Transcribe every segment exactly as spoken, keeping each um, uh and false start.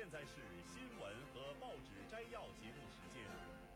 现在是新闻和报纸摘要节目时间。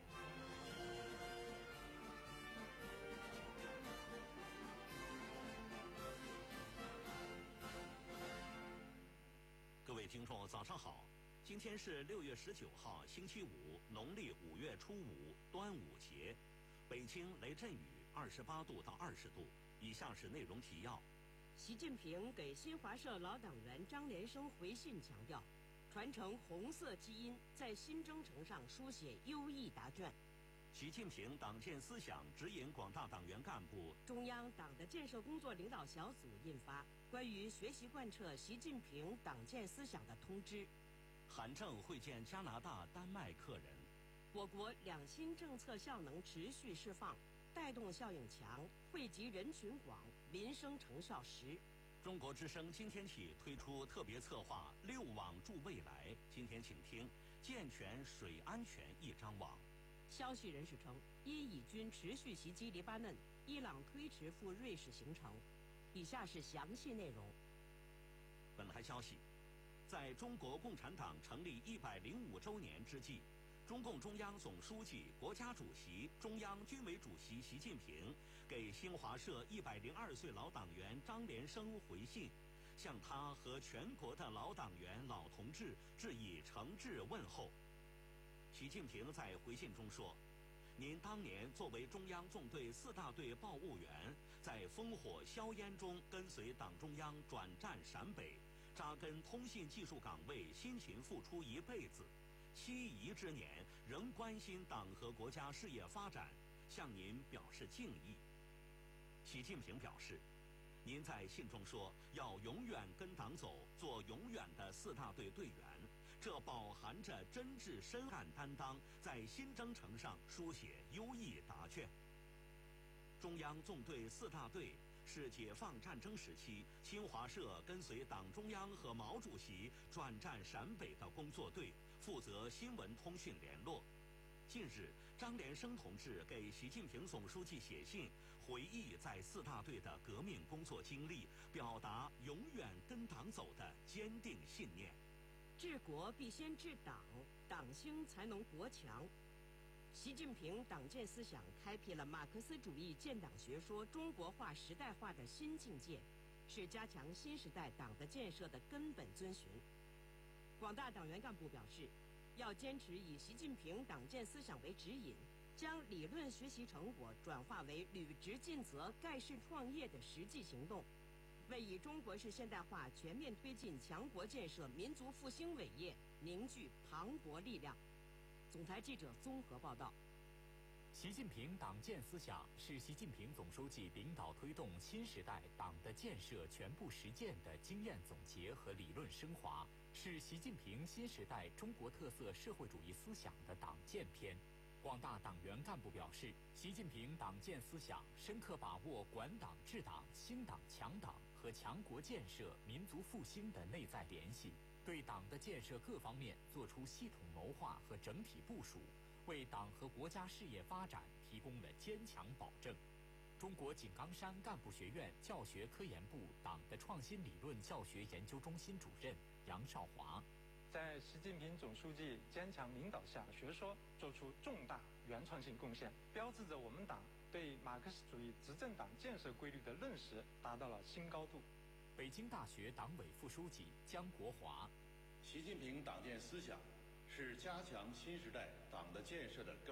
各位听众，早上好！今天是六月十九号，星期五，农历五月初五，端午节。北京雷阵雨，二十八度到二十度。以下是内容提要。 习近平给新华社老党员张连生回信强调，传承红色基因，在新征程上书写优异答卷。 习近平党建思想指引广大党员干部。 中央党的建设工作领导小组印发关于学习贯彻习近平党建思想的通知。 韩正会见加拿大、丹麦客人。 我国两新政策效能持续释放，带动效应强，惠及人群广，民生成效实。 中国之声今天起推出特别策划“六网助未来”，今天请听“健全水安全一张网”。 消息人士称，因以军持续袭击黎巴嫩，伊朗推迟赴瑞士行程。以下是详细内容。 本台消息，在中国共产党成立一百零五周年之际，中共中央总书记、国家主席、中央军委主席习近平给新华社一百零二岁老党员张连生回信，向他和全国的老党员、老同志致以诚挚问候。习近平在回信中说：“您当年作为中央纵队四大队报务员，在烽火硝烟中跟随党中央转战陕北，扎根通信技术岗位，辛勤付出一辈子。七夷之年，仍关心党和国家事业发展，向您表示敬意。”习近平表示，您在信中说要永远跟党走，做永远的四大队队员，这饱含着真挚深谙担当，在新征程上书写优异答卷。中央纵队四大队是解放战争时期新华社跟随党中央和毛主席转战陕北的工作队，负责新闻通讯联络。近日，张连生同志给习近平总书记写信，回忆在四大队的革命工作经历，表达永远跟党走的坚定信念。 治国必先治党，党兴才能国强。习近平党建思想开辟了马克思主义建党学说中国化时代化的新境界，是加强新时代党的建设的根本遵循。广大党员干部表示，要坚持以习近平党建思想为指引，将理论学习成果转化为履职尽责、盖世创业的实际行动，为以中国式现代化全面推进强国建设、民族复兴伟业凝聚磅礴力量。总台记者综合报道。 习近平党建思想是习近平总书记领导推动新时代党的建设全部实践的经验总结和理论升华，是习近平新时代中国特色社会主义思想的党建篇。广大党员干部表示，习近平党建思想深刻把握管党治党、兴党强党和强国建设、民族复兴的内在联系，对党的建设各方面作出系统谋划和整体部署，为党和国家事业发展提供了坚强保证。中国井冈山干部学院教学科研部党的创新理论教学研究中心主任杨少华， 在习近平总书记坚强领导下，学说做出重大原创性贡献，标志着我们党对马克思主义执政党建设规律的认识达到了新高度。 北京大学党委副书记姜国华， 习近平党建思想是加强新时代党的建设的根